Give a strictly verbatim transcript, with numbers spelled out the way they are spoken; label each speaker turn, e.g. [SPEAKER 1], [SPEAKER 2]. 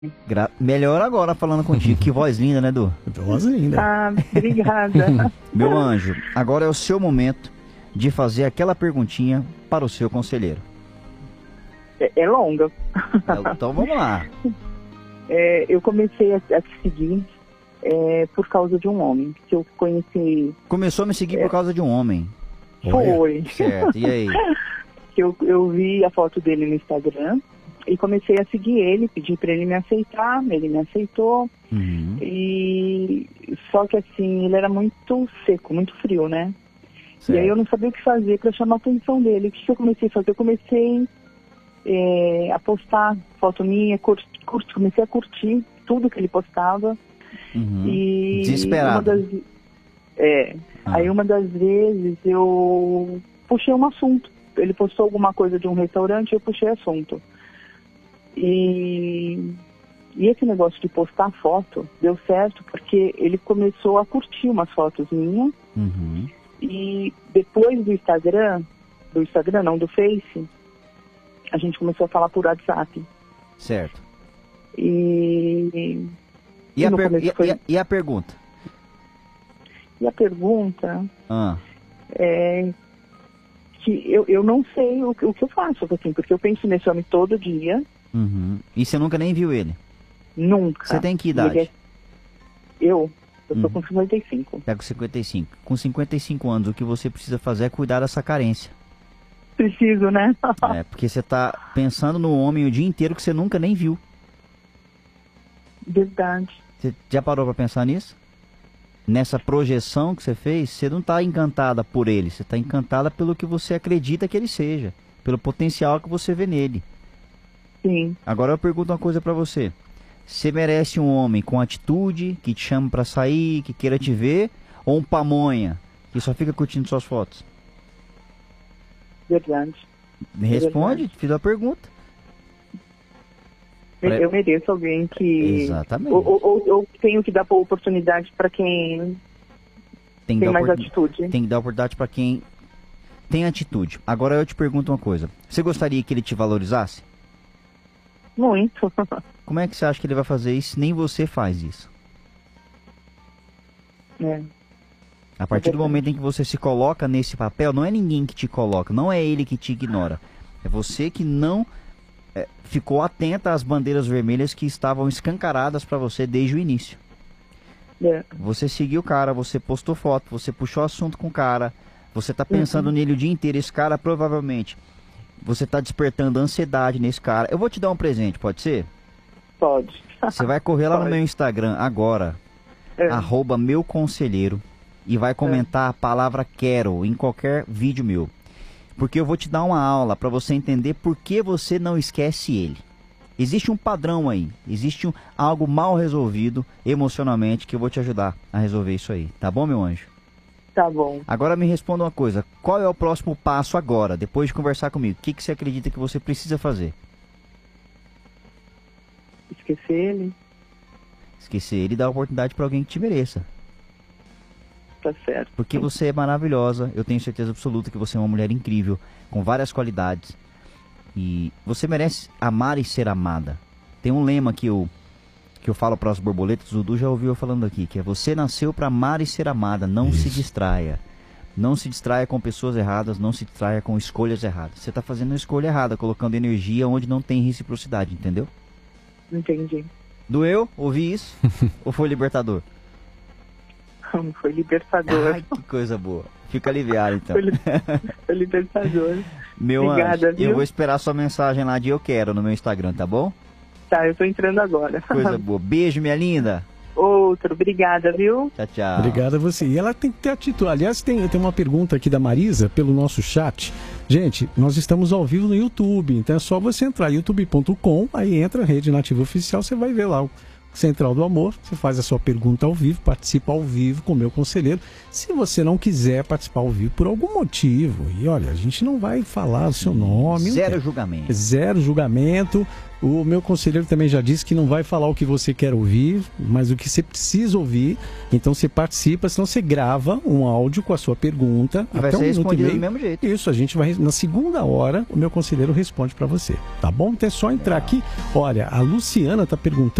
[SPEAKER 1] Gra... Melhor agora falando contigo. Que voz linda, né, Edu?
[SPEAKER 2] Voz linda.
[SPEAKER 3] Ah, obrigada.
[SPEAKER 1] Meu anjo, agora é o seu momento de fazer aquela perguntinha para o seu conselheiro.
[SPEAKER 3] É, é longa.
[SPEAKER 1] Então vamos lá.
[SPEAKER 3] É, eu comecei a, a te seguir é, por causa de um homem que eu conheci.
[SPEAKER 1] Começou a me seguir
[SPEAKER 3] é,
[SPEAKER 1] por causa de um homem.
[SPEAKER 3] Foi.
[SPEAKER 1] Certo, e aí?
[SPEAKER 3] eu, eu vi a foto dele no Instagram e comecei a seguir ele, pedi para ele me aceitar, ele me aceitou.
[SPEAKER 1] Uhum.
[SPEAKER 3] E só que assim, ele era muito seco, muito frio, né?
[SPEAKER 1] Certo.
[SPEAKER 3] E aí eu não sabia o que fazer para chamar a atenção dele. O que eu comecei a fazer? Eu comecei é, a postar foto minha, curti, curti, comecei a curtir tudo que ele postava.
[SPEAKER 1] Uhum.
[SPEAKER 3] E
[SPEAKER 1] Desesperado.
[SPEAKER 3] Uma das, é, ah. Aí uma das vezes eu puxei um assunto. Ele postou alguma coisa de um restaurante e eu puxei assunto. E, e esse negócio de postar foto deu certo porque ele começou a curtir umas fotos minhas.
[SPEAKER 1] Uhum.
[SPEAKER 3] E depois do Instagram, do Instagram não, do Face, a gente começou a falar por WhatsApp.
[SPEAKER 1] Certo.
[SPEAKER 3] E...
[SPEAKER 1] E,
[SPEAKER 3] e,
[SPEAKER 1] a, per... e,
[SPEAKER 3] foi...
[SPEAKER 1] e, a, e a pergunta?
[SPEAKER 3] E a pergunta
[SPEAKER 1] ah.
[SPEAKER 3] é que eu, eu não sei o, o que eu faço, assim, porque eu penso nesse homem todo dia.
[SPEAKER 1] Uhum. E você nunca nem viu ele?
[SPEAKER 3] Nunca.
[SPEAKER 1] Você tem que idade?
[SPEAKER 3] É... Eu? Eu
[SPEAKER 1] uhum.
[SPEAKER 3] tô com cinquenta e cinco.
[SPEAKER 1] Tá com cinquenta e cinco. Com cinquenta e cinco anos, o que você precisa fazer é cuidar dessa carência.
[SPEAKER 3] Preciso, né?
[SPEAKER 1] É, porque você tá pensando no homem o dia inteiro que você nunca nem viu.
[SPEAKER 3] Verdade.
[SPEAKER 1] Você já parou pra pensar nisso? Nessa projeção que você fez, você não tá encantada por ele, você tá encantada pelo que você acredita que ele seja, pelo potencial que você vê nele.
[SPEAKER 3] Sim.
[SPEAKER 1] Agora eu pergunto uma coisa pra você. Você merece um homem com atitude, que te chama pra sair, que queira te ver, ou um pamonha, que só fica curtindo suas fotos?
[SPEAKER 3] Verdade.
[SPEAKER 1] Me responde,
[SPEAKER 3] Verdade.
[SPEAKER 1] fiz a pergunta.
[SPEAKER 3] Eu mereço alguém que...
[SPEAKER 1] Exatamente.
[SPEAKER 3] Ou, ou, ou tenho que dar oportunidade para quem tem, tem mais atitude.
[SPEAKER 1] Tem que dar oportunidade para quem tem atitude. Agora eu te pergunto uma coisa. Você gostaria que ele te valorizasse?
[SPEAKER 3] Muito.
[SPEAKER 1] Como é que você acha que ele vai fazer isso se nem você faz isso?
[SPEAKER 3] É.
[SPEAKER 1] A partir é do momento em que você se coloca nesse papel, não é ninguém que te coloca, não é ele que te ignora. É você que não é, ficou atenta às bandeiras vermelhas que estavam escancaradas para você desde o início.
[SPEAKER 3] É.
[SPEAKER 1] Você seguiu o cara, você postou foto, você puxou assunto com o cara, você tá pensando uhum. nele o dia inteiro. Esse cara provavelmente, você tá despertando ansiedade nesse cara. Eu vou te dar um presente, pode ser?
[SPEAKER 3] Pode.
[SPEAKER 1] Você vai correr lá
[SPEAKER 3] pode.
[SPEAKER 1] no meu Instagram agora, é. arroba meu conselheiro, e vai comentar é. a palavra quero em qualquer vídeo meu. Porque eu vou te dar uma aula para você entender por que você não esquece ele. Existe um padrão aí, existe um, algo mal resolvido emocionalmente que eu vou te ajudar a resolver isso aí. Tá bom, meu anjo?
[SPEAKER 3] Tá bom.
[SPEAKER 1] Agora me responda uma coisa, qual é o próximo passo agora, depois de conversar comigo? O que, que você acredita que você precisa fazer?
[SPEAKER 3] Esquecer ele.
[SPEAKER 1] Esquecer ele e dar oportunidade para alguém que te mereça.
[SPEAKER 3] Tá certo.
[SPEAKER 1] Porque você é maravilhosa, eu tenho certeza absoluta que você é uma mulher incrível, com várias qualidades. E você merece amar e ser amada. Tem um lema que eu, que eu falo para as borboletas, o Dudu já ouviu eu falando aqui, que é: você nasceu para amar e ser amada, não Isso. se distraia. Não se distraia com pessoas erradas, não se distraia com escolhas erradas. Você está fazendo uma escolha errada, colocando energia onde não tem reciprocidade, entendeu?
[SPEAKER 3] Entendi.
[SPEAKER 1] Doeu? Ouvi isso? Ou foi libertador?
[SPEAKER 3] Foi libertador.
[SPEAKER 1] Ai, que coisa boa. Fica aliviado, então.
[SPEAKER 3] Foi, li... Foi libertador.
[SPEAKER 1] Meu
[SPEAKER 3] Obrigada,
[SPEAKER 1] anjo,
[SPEAKER 3] viu?
[SPEAKER 1] eu vou esperar sua mensagem lá de eu quero no meu Instagram, tá bom?
[SPEAKER 3] Tá, eu tô entrando agora.
[SPEAKER 1] Coisa boa. Beijo, minha linda.
[SPEAKER 3] Outro, obrigada, viu?
[SPEAKER 1] Tchau, tchau.
[SPEAKER 2] Obrigado a você. E ela tem que ter atitude. Aliás, tem, tem uma pergunta aqui da Marisa pelo nosso chat. Gente, nós estamos ao vivo no YouTube, então é só você entrar youtube ponto com, aí entra Rede Nativa Oficial, você vai ver lá o, Central do Amor, você faz a sua pergunta ao vivo, participa ao vivo com o meu conselheiro. Se você não quiser participar ao vivo por algum motivo, e olha, a gente não vai falar o seu nome.
[SPEAKER 1] Zero julgamento.
[SPEAKER 2] Zero julgamento. O meu conselheiro também já disse que não vai falar o que você quer ouvir, mas o que você precisa ouvir. Então você participa, senão você grava um áudio com a sua pergunta.
[SPEAKER 1] E vai
[SPEAKER 2] até
[SPEAKER 1] ser
[SPEAKER 2] um minuto e
[SPEAKER 1] respondido
[SPEAKER 2] meio.
[SPEAKER 1] do mesmo jeito.
[SPEAKER 2] Isso, a gente vai, na segunda hora, o meu conselheiro responde para você. Tá bom? Então é só entrar aqui. Olha, a Luciana tá perguntando.